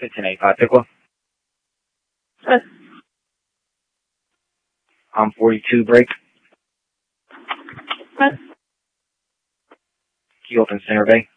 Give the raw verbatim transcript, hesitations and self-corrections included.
fifteen eighty-five, Pickle. Yes. I'm forty-two, break. Yes. Key open center bay.